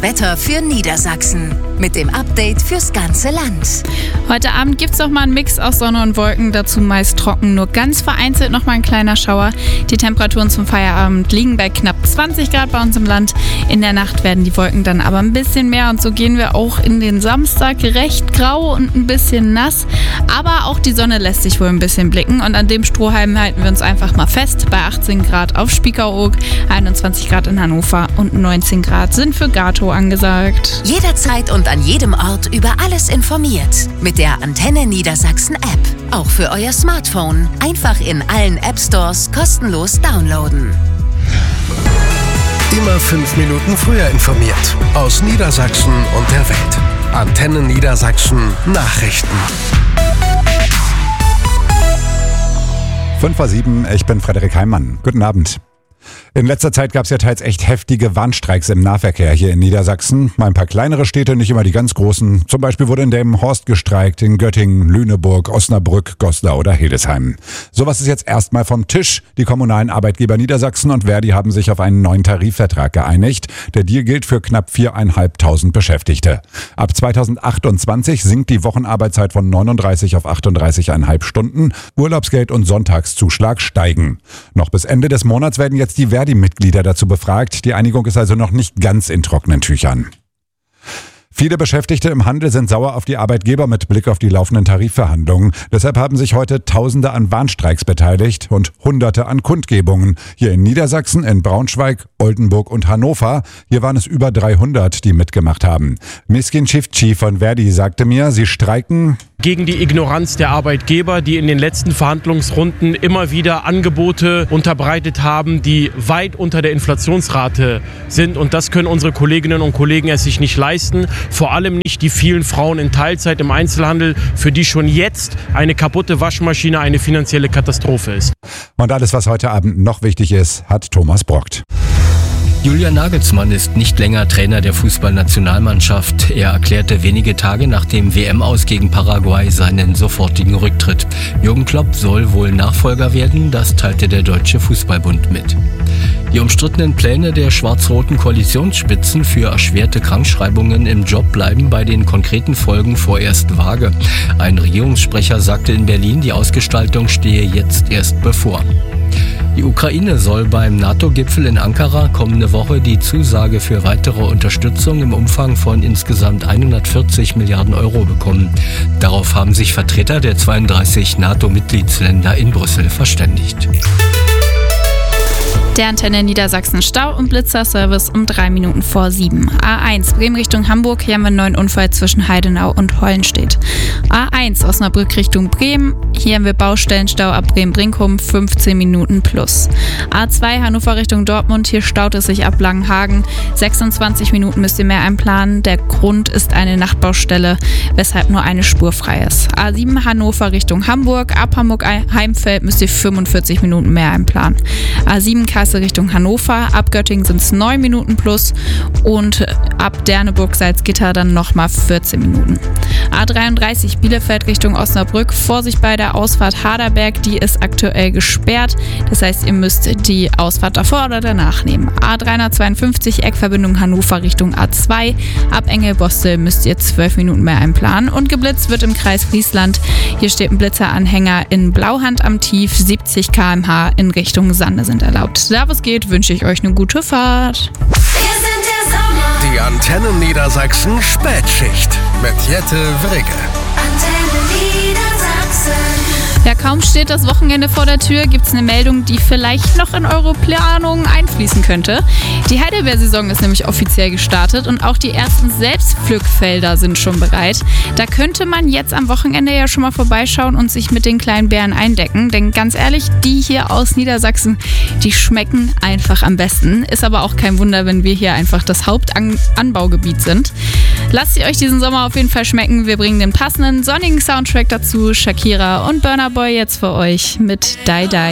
Wetter für Niedersachsen mit dem Update fürs ganze Land. Heute Abend gibt es noch mal einen Mix aus Sonne und Wolken, dazu meist trocken, nur ganz vereinzelt noch mal ein kleiner Schauer. Die Temperaturen zum Feierabend liegen bei knapp 20 Grad bei uns im Land. In der Nacht werden die Wolken dann aber ein bisschen mehr und so gehen wir auch in den Samstag recht grau und ein bisschen nass. Aber auch die Sonne lässt sich wohl ein bisschen blicken und an dem Strohhalm halten wir uns einfach mal fest. Bei 18 Grad auf Spiekeroog, 21 Grad in Hannover und 19 Grad sind für Gatow angesagt. Jederzeit und an jedem Ort über alles informiert. Mit der Antenne Niedersachsen App. Auch für euer Smartphone. Einfach in allen App Stores kostenlos downloaden. Immer 5 Minuten früher informiert. Aus Niedersachsen und der Welt. Antenne Niedersachsen Nachrichten. 5:07, ich bin Frederik Heimann. Guten Abend. In letzter Zeit gab es ja teils echt heftige Warnstreiks im Nahverkehr hier in Niedersachsen. Mal ein paar kleinere Städte, nicht immer die ganz großen. Zum Beispiel wurde in Delmenhorst gestreikt, in Göttingen, Lüneburg, Osnabrück, Goslar oder Hildesheim. Sowas ist jetzt erstmal vom Tisch. Die kommunalen Arbeitgeber Niedersachsen und Verdi haben sich auf einen neuen Tarifvertrag geeinigt. Der Deal gilt für knapp 4.500 Beschäftigte. Ab 2028 sinkt die Wochenarbeitszeit von 39 auf 38,5 Stunden. Urlaubsgeld und Sonntagszuschlag steigen. Noch bis Ende des Monats werden jetzt die Verdi-Mitglieder dazu befragt. Die Einigung ist also noch nicht ganz in trockenen Tüchern. Viele Beschäftigte im Handel sind sauer auf die Arbeitgeber mit Blick auf die laufenden Tarifverhandlungen. Deshalb haben sich heute Tausende an Warnstreiks beteiligt und Hunderte an Kundgebungen. Hier in Niedersachsen, in Braunschweig, Oldenburg und Hannover. Hier waren es über 300, die mitgemacht haben. Miskin Çiftçi von Verdi sagte mir, sie streiken gegen die Ignoranz der Arbeitgeber, die in den letzten Verhandlungsrunden immer wieder Angebote unterbreitet haben, die weit unter der Inflationsrate sind. Und das können unsere Kolleginnen und Kollegen es sich nicht leisten. Vor allem nicht die vielen Frauen in Teilzeit im Einzelhandel, für die schon jetzt eine kaputte Waschmaschine eine finanzielle Katastrophe ist. Und alles, was heute Abend noch wichtig ist, hat Thomas Brockt. Julian Nagelsmann ist nicht länger Trainer der Fußballnationalmannschaft. Er erklärte wenige Tage nach dem WM-Aus gegen Paraguay seinen sofortigen Rücktritt. Jürgen Klopp soll wohl Nachfolger werden, das teilte der Deutsche Fußballbund mit. Die umstrittenen Pläne der schwarz-roten Koalitionsspitzen für erschwerte Krankschreibungen im Job bleiben bei den konkreten Folgen vorerst vage. Ein Regierungssprecher sagte in Berlin, die Ausgestaltung stehe jetzt erst bevor. Die Ukraine soll beim NATO-Gipfel in Ankara kommende Woche die Zusage für weitere Unterstützung im Umfang von insgesamt 140 Milliarden Euro bekommen. Darauf haben sich Vertreter der 32 NATO-Mitgliedsländer in Brüssel verständigt. Der Antenne Niedersachsen Stau- und Blitzerservice um 3 Minuten vor 7. A1 Bremen Richtung Hamburg, hier haben wir einen neuen Unfall zwischen Heidenau und Hollenstedt. A1 Osnabrück Richtung Bremen, hier haben wir Baustellenstau ab Bremen-Brinkum, 15 Minuten plus. A2 Hannover Richtung Dortmund, hier staut es sich ab Langenhagen, 26 Minuten müsst ihr mehr einplanen. Der Grund ist eine Nachtbaustelle, weshalb nur eine Spur frei ist. A7 Hannover Richtung Hamburg, ab Hamburg-Heimfeld müsst ihr 45 Minuten mehr einplanen. A7 Richtung Hannover, ab Göttingen sind es 9 Minuten plus und ab Derneburg-Salzgitter dann nochmal 14 Minuten. A33 Bielefeld Richtung Osnabrück, Vorsicht bei der Ausfahrt Haderberg, die ist aktuell gesperrt. Das heißt, ihr müsst die Ausfahrt davor oder danach nehmen. A352 Eckverbindung Hannover Richtung A2, ab Engelbostel müsst ihr 12 Minuten mehr einplanen und geblitzt wird im Kreis Friesland. Hier steht ein Blitzeranhänger in Blauhand am Tief, 70 km/h in Richtung Sande sind erlaubt. Da was geht, wünsche ich euch eine gute Fahrt. Wir sind der Sommer. Die Antenne Niedersachsen Spätschicht mit Jette Wrigge. Antenne Niedersachsen. Ja, kaum steht das Wochenende vor der Tür, gibt es eine Meldung, die vielleicht noch in eure Planung einfließen könnte. Die Heidelbeersaison ist nämlich offiziell gestartet und auch die ersten Selbstpflückfelder sind schon bereit. Da könnte man jetzt am Wochenende ja schon mal vorbeischauen und sich mit den kleinen Beeren eindecken. Denn ganz ehrlich, die hier aus Niedersachsen, die schmecken einfach am besten. Ist aber auch kein Wunder, wenn wir hier einfach das Hauptanbaugebiet sind. Lasst ihr euch diesen Sommer auf jeden Fall schmecken. Wir bringen den passenden sonnigen Soundtrack dazu. Shakira und Burna Boy jetzt für euch mit Die Die.